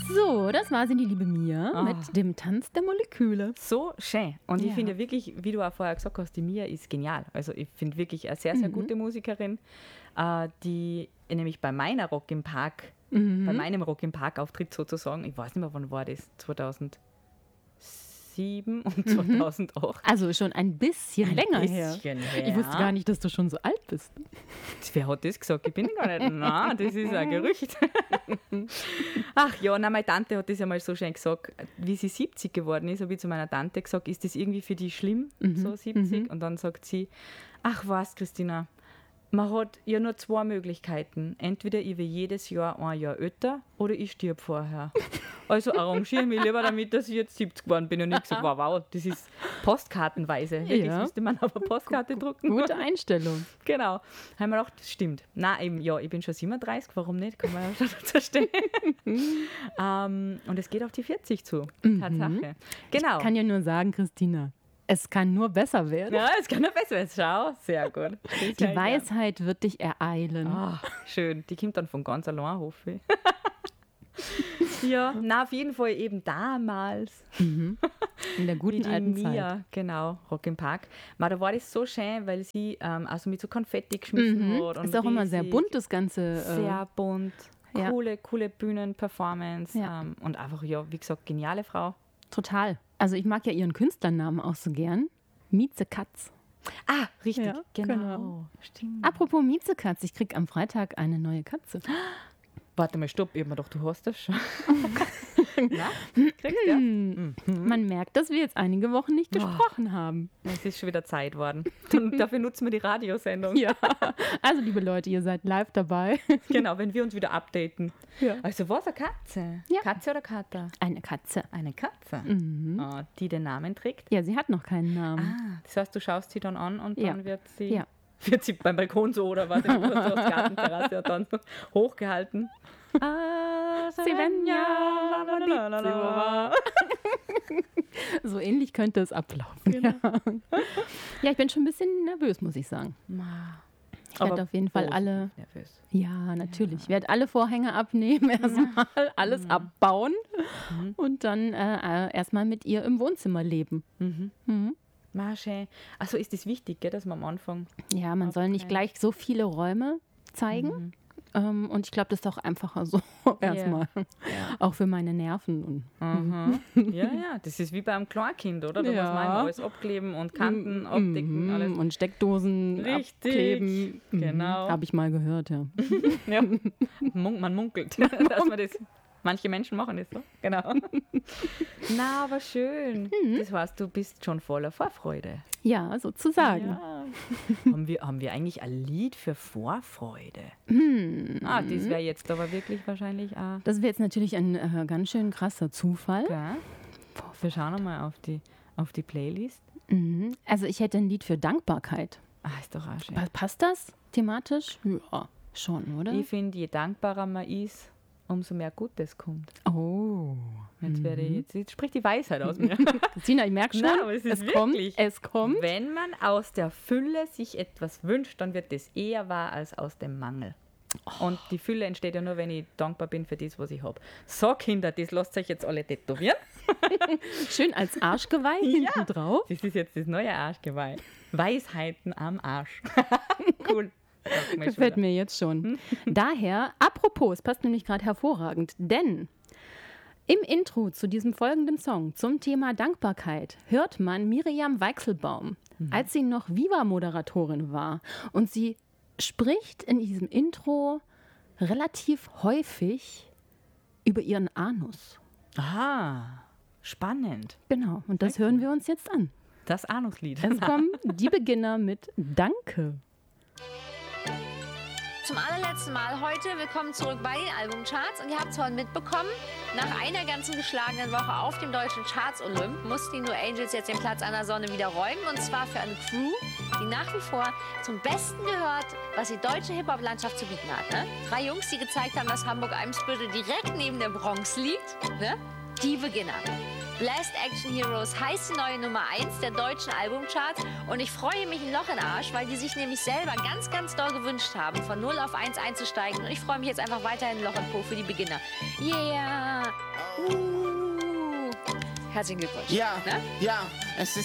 So, das war sie, die liebe Mia, mit dem Tanz der Moleküle. So schön. Und ich finde wirklich, wie du auch vorher gesagt hast, die Mia ist genial. Also ich finde wirklich eine sehr, sehr gute Musikerin, die nämlich bei meiner Rock im Park, bei meinem Rock im Park Auftritt sozusagen, ich weiß nicht mehr, wann war das, 2007 und 2008. Also schon ein bisschen länger her. Ich wusste gar nicht, dass du schon so alt bist. Wer hat das gesagt? Ich bin gar nicht. Nein, das ist ein Gerücht. Ach ja, meine Tante hat das ja mal so schön gesagt, wie sie 70 geworden ist, habe ich zu meiner Tante gesagt, ist das irgendwie für die schlimm, so 70? Und dann sagt sie, ach was, Christina, man hat ja nur zwei Möglichkeiten. Entweder ich will jedes Jahr ein Jahr älter oder ich stirb vorher. Also arrangiere ich mich lieber damit, dass ich jetzt 70 geworden bin und nicht gesagt, wow, das ist postkartenweise. Wirklich, das müsste man auf eine Postkarte drucken. Gute Einstellung. Genau. Haben wir gedacht, das stimmt. Nein, eben, ja, ich bin schon 37, warum nicht? Kann man ja schon dazu stehen. Und es geht auf die 40 zu. Tatsache. Genau. Ich kann ja nur sagen, Christina, es kann nur besser werden. Ja, es kann nur besser werden. Schau, sehr gut. Die Weisheit wird dich ereilen. Oh, schön. Die kommt dann von ganz allein, hoffe ich. Ja, na auf jeden Fall eben damals. In der guten die alten Mia, Zeit. Genau, Rock im Park. Da war das so schön, weil sie also mit so Konfetti geschmissen hat. Und Ist auch immer sehr bunt, das Ganze. Sehr bunt. Ja. Coole Bühnenperformance. Ja. Und einfach, ja, wie gesagt, geniale Frau. Total. Also ich mag ja ihren Künstlernamen auch so gern. Miezekatz. Ah, richtig. Ja, genau. Stimmt. Apropos Miezekatz, ich krieg am Freitag eine neue Katze. Warte mal, stopp. Ich hab mir gedacht, du hast das schon. Na, kriegst du ja? Man merkt, dass wir jetzt einige Wochen nicht gesprochen haben. Es ist schon wieder Zeit worden. Und dafür nutzen wir die Radiosendung. Ja, also liebe Leute, ihr seid live dabei. Genau, wenn wir uns wieder updaten. Ja. Also was, eine Katze? Ja. Katze oder Kater? Eine Katze. Eine Katze, die den Namen trägt. Ja, sie hat noch keinen Namen. Ah, das heißt, du schaust sie dann an und Ja. dann wird sie Ja. beim Balkon so oder was, auf der Gartenterrasse und dann so hochgehalten. So ähnlich könnte es ablaufen. Genau. Ja, ich bin schon ein bisschen nervös, muss ich sagen. Ich werde auf jeden Fall alle. Nervös. Ja, natürlich. Ich werde alle Vorhänge abnehmen, erstmal alles abbauen und dann erstmal mit ihr im Wohnzimmer leben. Schön. Also ist es wichtig, gell, dass man am Anfang. Ja, man soll nicht gleich so viele Räume zeigen. Und ich glaube, das ist auch einfacher so erstmal. Ja. Auch für meine Nerven. Ja, das ist wie beim Kleinkind, oder? Da muss man immer alles abkleben und Kanten abdecken. Alles. Und Steckdosen Richtig. abkleben. Genau. Habe ich mal gehört, ja. Ja. Man munkelt, dass man das. Manche Menschen machen das so. Genau. Na, aber schön. Das heißt, du bist schon voller Vorfreude. Ja, sozusagen. Ja. Haben wir eigentlich ein Lied für Vorfreude? Das wäre jetzt aber wirklich wahrscheinlich auch. Das wäre jetzt natürlich ein ganz schön krasser Zufall. Ja. Wir schauen mal auf die Playlist. Also ich hätte ein Lied für Dankbarkeit. Ist doch auch schön. Passt das thematisch? Ja, schon, oder? Ich finde, je dankbarer man ist, umso mehr Gutes kommt. Oh. Jetzt spricht die Weisheit aus mir. Christina, ich merke schon, Nein, aber es kommt. Wenn man aus der Fülle sich etwas wünscht, dann wird das eher wahr als aus dem Mangel. Und die Fülle entsteht ja nur, wenn ich dankbar bin für das, was ich habe. So, Kinder, das lasst euch jetzt alle tätowieren. Schön als Arschgeweih hinten drauf. Das ist jetzt das neue Arschgeweih. Weisheiten am Arsch. Cool. Gefällt mir jetzt schon. Daher, apropos, es passt nämlich gerade hervorragend, denn im Intro zu diesem folgenden Song zum Thema Dankbarkeit hört man Miriam Weichselbaum, als sie noch Viva-Moderatorin war. Und sie spricht in diesem Intro relativ häufig über ihren Anus. Aha, spannend. Genau, und das hören wir uns jetzt an. Das Anuslied. Es kommen die Beginner mit Danke. Zum allerletzten Mal heute, willkommen zurück bei den Albumcharts. Und ihr habt es vorhin mitbekommen, nach einer ganzen geschlagenen Woche auf dem deutschen Charts-Olymp mussten die No Angels jetzt den Platz an der Sonne wieder räumen. Und zwar für eine Crew, die nach wie vor zum Besten gehört, was die deutsche Hip-Hop-Landschaft zu bieten hat. Ne? 3 Jungs, die gezeigt haben, dass Hamburg-Eimsbüttel direkt neben der Bronx liegt. Ne? Die Beginner. Last Action Heroes heißt die neue Nummer 1 der deutschen Albumcharts und ich freue mich ein Loch in den Arsch, weil die sich nämlich selber ganz, ganz doll gewünscht haben, von 0 auf 1 einzusteigen und ich freue mich jetzt einfach weiterhin ein Loch im Po für die Beginner. Yeah! Herzlichen Glückwunsch. Ja, Ne? ja, es